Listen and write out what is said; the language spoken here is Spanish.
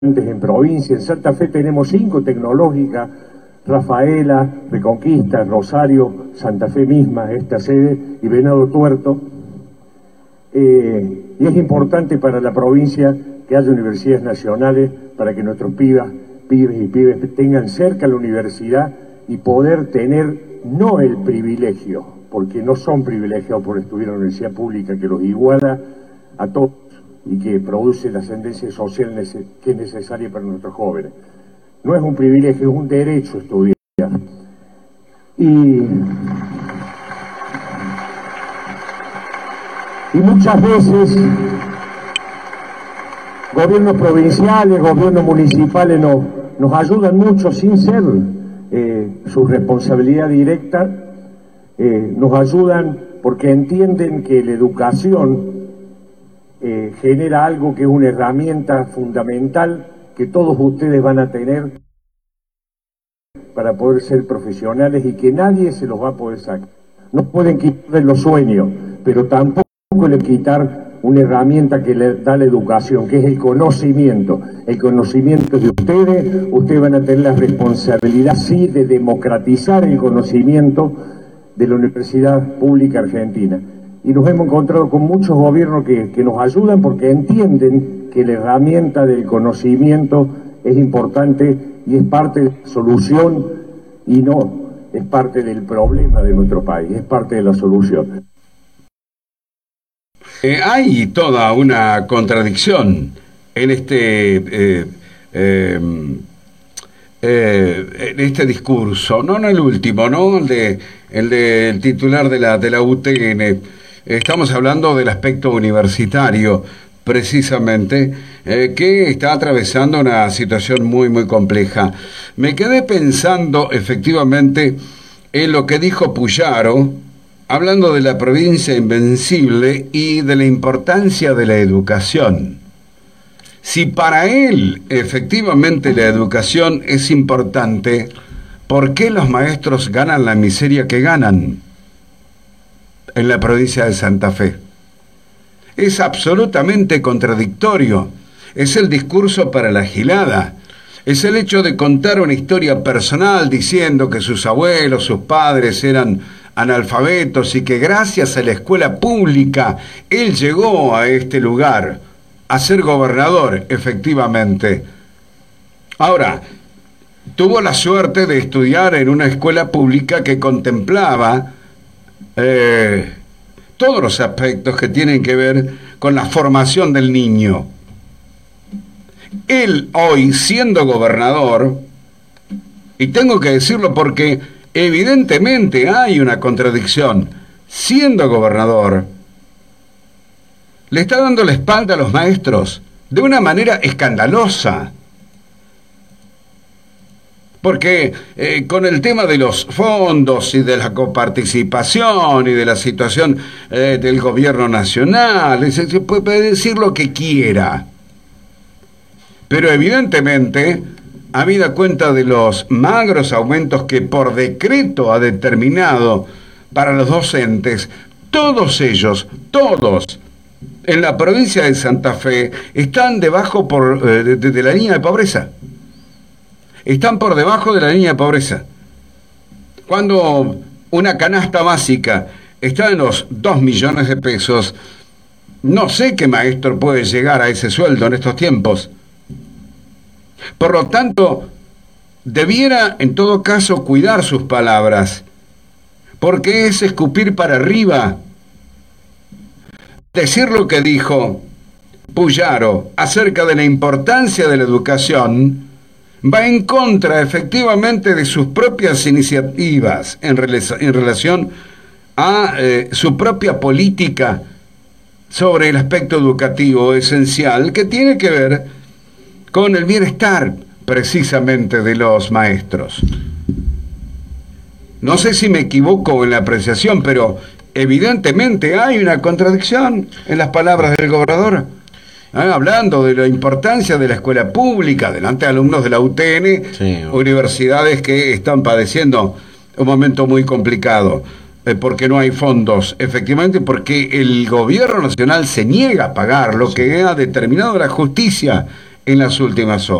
en provincia. En Santa Fe tenemos 5 tecnológicas: Rafaela, Reconquista, Rosario, Santa Fe misma, esta sede, y Venado Tuerto. Y es importante para la provincia que haya universidades nacionales para que nuestros pibes y pibes tengan cerca la universidad y poder tener no el privilegio, porque no son privilegiados por estudiar en la universidad pública que los iguala a todos y que produce la ascendencia social que es necesaria para nuestros jóvenes. No es un privilegio, es un derecho estudiar. Y muchas veces gobiernos provinciales, gobiernos municipales nos ayudan mucho sin ser su responsabilidad directa, nos ayudan porque entienden que la educación genera algo que es una herramienta fundamental que todos ustedes van a tener para poder ser profesionales y que nadie se los va a poder sacar. No pueden quitarles los sueños, pero tampoco le quitar una herramienta que le da la educación, que es el conocimiento. El conocimiento de ustedes van a tener la responsabilidad, sí, de democratizar el conocimiento de la Universidad Pública Argentina. Y nos hemos encontrado con muchos gobiernos que nos ayudan porque entienden que la herramienta del conocimiento es importante y es parte de la solución y no es parte del problema de nuestro país, es parte de la solución. Hay toda una contradicción en este discurso, no en el último, ¿no? El del titular de la UTN. Estamos hablando del aspecto universitario, precisamente, que está atravesando una situación muy, muy compleja. Me quedé pensando, efectivamente, en lo que dijo Puyaro, hablando de la provincia invencible y de la importancia de la educación. Si para él, efectivamente, la educación es importante, ¿por qué los maestros ganan la miseria que ganan en la provincia de Santa Fe? Es absolutamente contradictorio. Es el discurso para la gilada. Es el hecho de contar una historia personal diciendo que sus abuelos, sus padres eran analfabetos y que gracias a la escuela pública él llegó a este lugar, a ser gobernador, efectivamente. Ahora, tuvo la suerte de estudiar en una escuela pública que contemplaba todos los aspectos que tienen que ver con la formación del niño. Él hoy, siendo gobernador, y tengo que decirlo porque evidentemente hay una contradicción, siendo gobernador, le está dando la espalda a los maestros de una manera escandalosa. Porque con el tema de los fondos y de la coparticipación y de la situación del gobierno nacional, se puede decir lo que quiera. Pero evidentemente, habida cuenta de los magros aumentos que por decreto ha determinado para los docentes, todos ellos, todos, en la provincia de Santa Fe, están debajo de la línea de pobreza. Están por debajo de la línea de pobreza. Cuando una canasta básica está en los 2 millones de pesos, no sé qué maestro puede llegar a ese sueldo en estos tiempos. Por lo tanto, debiera en todo caso cuidar sus palabras, porque es escupir para arriba. Decir lo que dijo Puyaro acerca de la importancia de la educación va en contra efectivamente de sus propias iniciativas en relación a su propia política sobre el aspecto educativo esencial que tiene que ver con el bienestar precisamente de los maestros. No sé si me equivoco en la apreciación, pero evidentemente hay una contradicción en las palabras del gobernador. Hablando de la importancia de la escuela pública, delante de alumnos de la UTN, sí, universidades que están padeciendo un momento muy complicado, porque no hay fondos, efectivamente, porque el gobierno nacional se niega a pagar lo que ha determinado la justicia en las últimas horas.